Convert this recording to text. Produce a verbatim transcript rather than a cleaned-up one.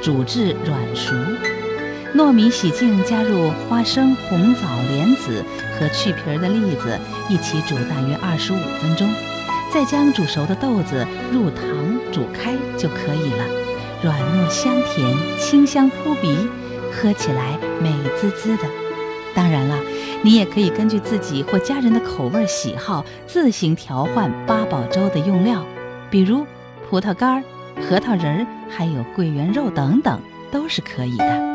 煮至软熟。糯米洗净，加入花生、红枣、莲子和去皮的栗子一起煮大约二十五分钟，再将煮熟的豆子入糖煮开就可以了。软糯香甜，清香扑鼻，喝起来美滋滋的。当然了，你也可以根据自己或家人的口味喜好自行调换八宝粥的用料，比如葡萄干、核桃仁儿，还有桂圆肉等等，都是可以的。